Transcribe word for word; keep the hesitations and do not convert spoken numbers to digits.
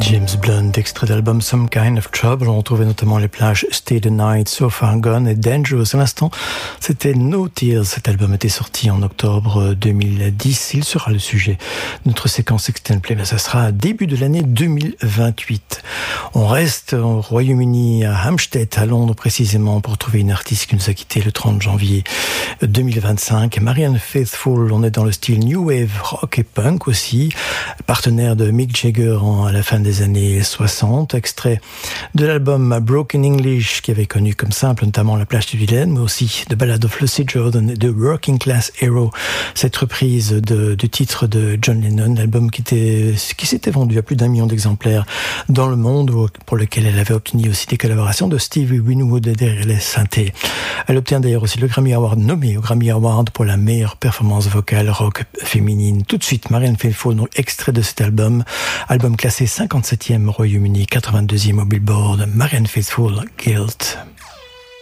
James Blunt, extrait d'album Some Kind of Trouble. On retrouvait notamment les plages Stay the Night, So Far Gone et Dangerous. À l'instant, c'était No Tears. Cet album était sorti en octobre deux mille dix. Il sera le sujet de notre séquence Extended Play. Mais ça sera début de l'année deux mille vingt-huit. On reste au Royaume-Uni, à Hampstead, à Londres précisément, pour trouver une artiste qui nous a quitté le trente janvier deux mille vingt-cinq. Marianne Faithfull. On est dans le style New Wave, rock et punk aussi. Partenaire de Mick Jagger à la fin des années soixante, extrait de l'album Broken English qui avait connu comme simple notamment La plage du Vilaine, mais aussi de Ballad of Lucy Jordan et de Working Class Hero, cette reprise de, du titre de John Lennon, l'album qui, était, qui s'était vendu à plus d'un million d'exemplaires dans le monde, pour lequel elle avait obtenu aussi des collaborations de Stevie Winwood derrière les synthés. Elle obtient d'ailleurs aussi le Grammy Award, nommé au Grammy Award pour la meilleure performance vocale rock féminine. Tout de suite, Marianne Faithfull, donc extrait de cet album, album classé cinquante-septième au Royaume-Uni, quatre-vingt-deuxième au Billboard, Marianne Faithfull, Guilt.